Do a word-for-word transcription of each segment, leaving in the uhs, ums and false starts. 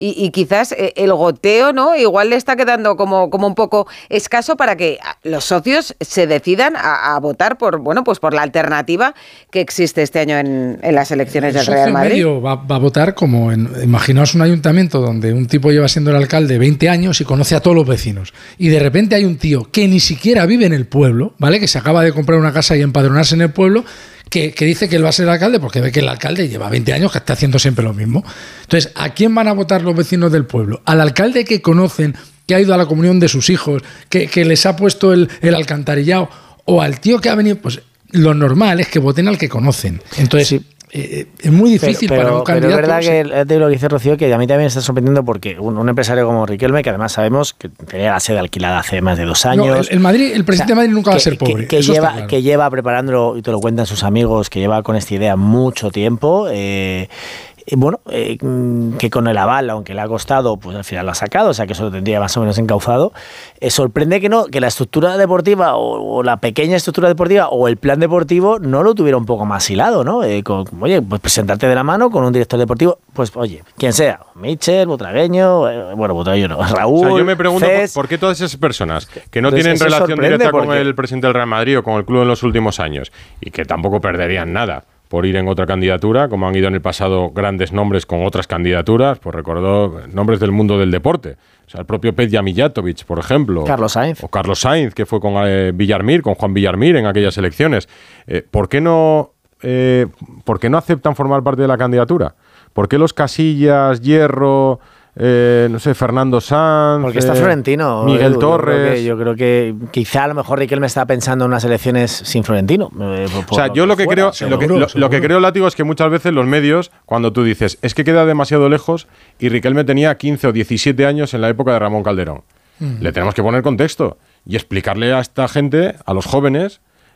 y, y quizás el goteo, ¿no? Igual le está quedando como, como un poco escaso para que los socios se decidan a, a votar por, bueno, pues por la alternativa que existe este año en, en las elecciones del Real Madrid. El socio medio va, va a votar como en, imaginaos un ayuntamiento donde un tipo lleva siendo el alcalde veinte años y conoce a todos los vecinos, y de repente hay un tío que ni siquiera vive en el pueblo, ¿vale? Que se acaba de comprar una casa y empadronarse en el pueblo, Que, que dice que él va a ser alcalde porque ve que el alcalde lleva veinte años que está haciendo siempre lo mismo. Entonces, ¿a quién van a votar los vecinos del pueblo? ¿Al alcalde que conocen, que ha ido a la comunión de sus hijos, que, que les ha puesto el, el alcantarillado? ¿O al tío que ha venido? Pues lo normal es que voten al que conocen. Entonces, sí. Eh, es muy difícil pero, pero, para un candidato. Pero es verdad que te lo que dice Rocío, que a mí también me está sorprendiendo porque un, un empresario como Riquelme, que además sabemos que tenía la sede alquilada hace más de dos años. No, el, el, Madrid, el presidente o sea, de Madrid nunca que, va a ser pobre. Que, que, lleva, claro. que lleva preparándolo, y te lo cuentan sus amigos, que lleva con esta idea mucho tiempo. Eh, Bueno, eh, que con el aval, aunque le ha costado, pues al final lo ha sacado, o sea que eso lo tendría más o menos encauzado. Eh, sorprende que no, que la estructura deportiva o, o la pequeña estructura deportiva o el plan deportivo no lo tuviera un poco más hilado, ¿no? Eh, con, oye, pues presentarte de la mano con un director deportivo, pues oye, quien sea, Michel, Butragueño, eh, bueno, Butragueño no, Raúl. O sea, yo me pregunto Cés, por, por qué todas esas personas que no entonces, tienen relación directa porque... con el presidente del Real Madrid o con el club en los últimos años y que tampoco perderían nada por ir en otra candidatura, como han ido en el pasado grandes nombres con otras candidaturas, pues recordó nombres del mundo del deporte. O sea, el propio Petja Mijatovic, por ejemplo. Carlos Sainz. O Carlos Sainz, que fue con eh, Villarmir, con Juan Villarmir en aquellas elecciones. Eh, ¿por qué no, eh, ¿Por qué no aceptan formar parte de la candidatura? ¿Por qué los Casillas, Hierro... Eh, no sé, Fernando Sanz, porque está Florentino, Miguel Edu, Torres. Yo creo, que, yo creo que quizá a lo mejor Riquelme está pensando en unas elecciones sin Florentino. Eh, o sea, yo lo que fuera, creo, seguro, lo, que, lo, lo que creo, Látigo, es que muchas veces los medios, cuando tú dices, es que queda demasiado lejos, y Riquelme tenía quince o diecisiete años en la época de Ramón Calderón. Mm. Le tenemos que poner contexto y explicarle a esta gente, a los jóvenes,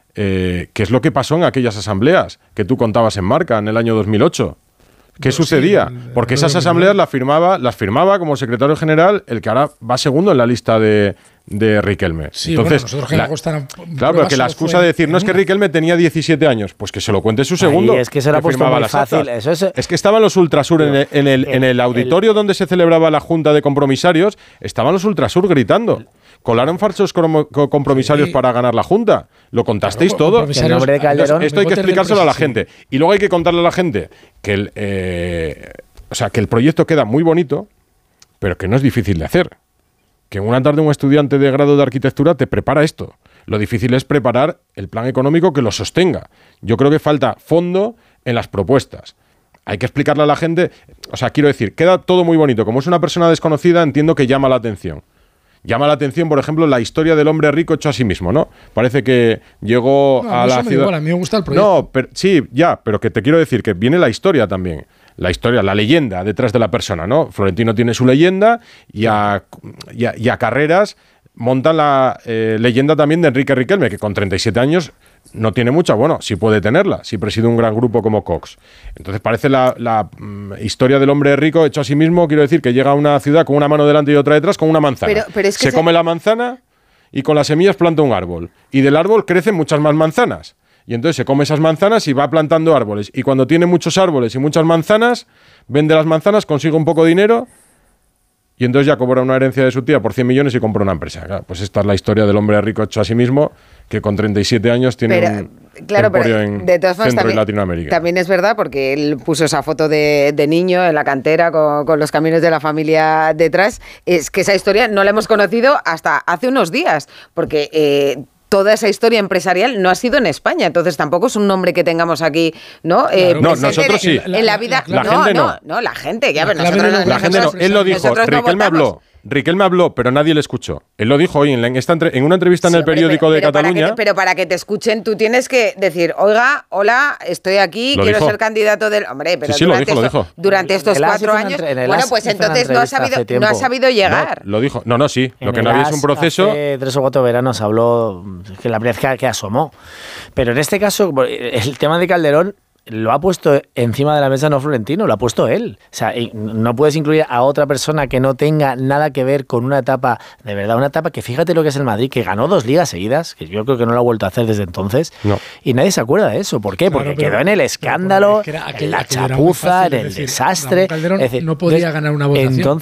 eh, qué es lo que pasó en aquellas asambleas que tú contabas en Marca en el año dos mil ocho. ¿Qué Pero sucedía? Sí, Porque esas asambleas las firmaba, las firmaba como secretario general el que ahora va segundo en la lista de, de Riquelme. Sí, Entonces, bueno, nosotros que la, gustan, claro, pero que la excusa de decir, no es que Riquelme tenía diecisiete años, pues que se lo cuente su segundo. Ay, es que se lo ha puesto muy fácil. Eso es, es que estaban los Ultrasur en el, en el, en el auditorio el, donde se celebraba la Junta de Compromisarios, estaban los Ultrasur gritando. Colaron falsos compromisarios sí. para ganar la Junta. Lo contasteis claro, todo. De Calderón, esto hay que explicárselo a la gente. Y luego hay que contarle a la gente que el, eh, o sea, que el proyecto queda muy bonito, pero que no es difícil de hacer. Que en una tarde un estudiante de grado de arquitectura te prepara esto. Lo difícil es preparar el plan económico que lo sostenga. Yo creo que falta fondo en las propuestas. Hay que explicarle a la gente. O sea, quiero decir, queda todo muy bonito. Como es una persona desconocida, entiendo que llama la atención. Llama la atención, por ejemplo, la historia del hombre rico hecho a sí mismo, ¿no? Parece que llegó no, a la ciudad... Igual, a mí me gusta el proyecto. No, pero, sí, ya, pero que te quiero decir que viene la historia también. La historia, la leyenda detrás de la persona, ¿no? Florentino tiene su leyenda y a, y a, y a carreras monta la eh, leyenda también de Enrique Riquelme, que con treinta y siete años no tiene mucha, bueno, sí puede tenerla, si preside un gran grupo como Cox. Entonces parece la, la um, historia del hombre rico hecho a sí mismo, quiero decir, que llega a una ciudad con una mano delante y otra detrás con una manzana. Pero, pero es que se, se come la manzana y con las semillas planta un árbol. Y del árbol crecen muchas más manzanas. Y entonces se come esas manzanas y va plantando árboles. Y cuando tiene muchos árboles y muchas manzanas, vende las manzanas, consigue un poco de dinero y entonces ya cobra una herencia de su tía por cien millones y compra una empresa. Claro, pues esta es la historia del hombre rico hecho a sí mismo, que con treinta y siete años tiene pero, un claro, emporio pero, en de todas formas, Centro también, y Latinoamérica. También es verdad, porque él puso esa foto de, de niño en la cantera con, con los caminos de la familia detrás. Es que esa historia no la hemos conocido hasta hace unos días, porque... Eh, toda esa historia empresarial no ha sido en España, entonces tampoco es un nombre que tengamos aquí, ¿no? Claro, eh, no, nosotros sí. En la, la vida, la, la no, gente no. no, no, la gente, ya, la, pero nosotros, la, la gente no. Él lo dijo, Riquelme no habló. Riquelme habló, pero nadie le escuchó. Él lo dijo hoy en, en, esta entre, en una entrevista sí, en el periódico pero, de pero Cataluña. Para que, pero para que te escuchen tú tienes que decir, oiga, hola, estoy aquí, lo quiero dijo. ser candidato del... Hombre, pero sí, sí, durante, lo dijo, esto, lo dijo. durante estos cuatro años, entre, bueno, pues entonces no ha sabido, no ha sabido llegar. No, lo dijo. No, no, sí. En lo que no había es un proceso... Hace tres o cuatro veranos habló, que la primera vez que asomó. Pero en este caso, el tema de Calderón lo ha puesto encima de la mesa no Florentino, lo ha puesto él. O sea, no puedes incluir a otra persona que no tenga nada que ver con una etapa, de verdad, una etapa que fíjate lo que es el Madrid, que ganó dos ligas seguidas, que yo creo que no lo ha vuelto a hacer desde entonces, no. Y nadie se acuerda de eso. ¿Por qué? Claro, Porque pero, quedó en el escándalo, es que era, en la chapuza, chapuza, fácil, en el decir, desastre. Calderón es decir, no podía entonces, ganar una votación. Entonces,